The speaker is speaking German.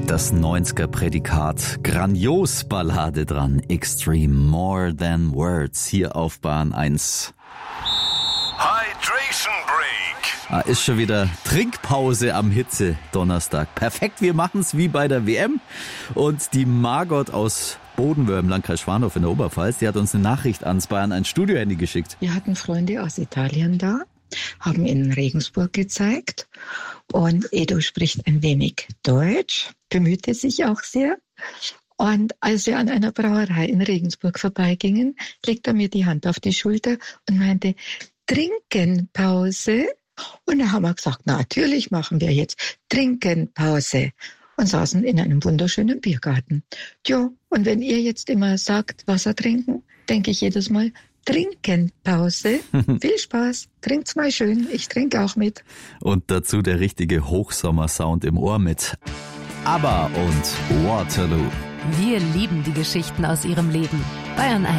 Das 90er-Prädikat, grandios Ballade dran, Extreme, More Than Words, hier auf Bahn 1. Hydration Break. Ist schon wieder Trinkpause am Hitze-Donnerstag. Perfekt, wir machen's wie bei der WM. Und die Margot aus Bodenwöhr im Landkreis Schwandorf in der Oberpfalz, die hat uns eine Nachricht ans Bayern ein Studio-Handy geschickt. Wir hatten Freunde aus Italien da, haben in Regensburg gezeigt und Edo spricht ein wenig Deutsch, bemühte sich auch sehr. Und als wir an einer Brauerei in Regensburg vorbeigingen, legte er mir die Hand auf die Schulter und meinte, Trinkenpause. Und da haben wir gesagt, natürlich machen wir jetzt Trinkenpause. Und saßen in einem wunderschönen Biergarten. Tja, und wenn ihr jetzt immer sagt, Wasser trinken, denke ich jedes Mal, Trinkenpause. Viel Spaß, trinkt's mal schön, ich trinke auch mit. Und dazu der richtige Hochsommersound im Ohr mit ABBA und Waterloo. Wir lieben die Geschichten aus ihrem Leben. Bayern 1.